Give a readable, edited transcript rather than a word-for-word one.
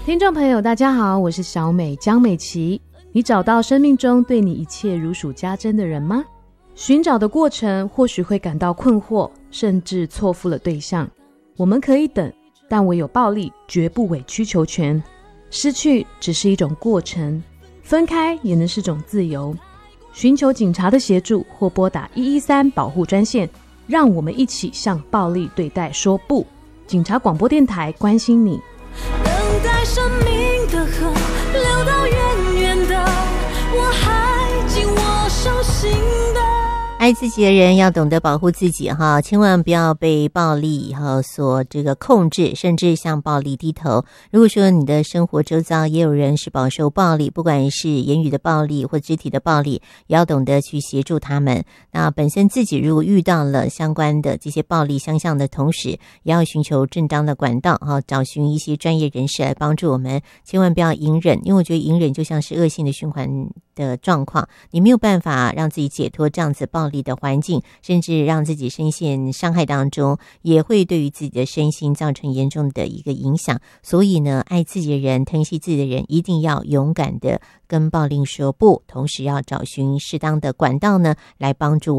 听众朋友大家好，我是小美江美琪。你找到生命中对你一切如数家珍的人吗？寻找的过程或许会感到困惑，甚至错付了对象。我们可以等，但唯有暴力绝不委曲求全。失去只是一种过程，分开也能是种自由。寻求警察的协助或拨打113保护专线，让我们一起向暴力对待说不。警察广播电台关心你。 等待生命的河流到远远的，我还紧握手心的。 爱自己的人要懂得保护自己哈，千万不要被暴力所这个控制，甚至向暴力低头。如果说你的生活周遭也有人是饱受暴力，不管是言语的暴力或肢体的暴力，也要懂得去协助他们。那本身自己如果遇到了相关的这些暴力相向的同时，也要寻求正当的管道找寻一些专业人士来帮助我们，千万不要隐忍，因为我觉得隐忍就像是恶性的循环的状况，你没有办法让自己解脱这样子暴力的环境，甚至让自己深陷伤害当中，也会对于自己的身心造成严重的一个影响。所以呢，爱自己的人，疼惜自己的人，一定要勇敢的跟暴力说不，同时要找寻适当的管道呢，来帮助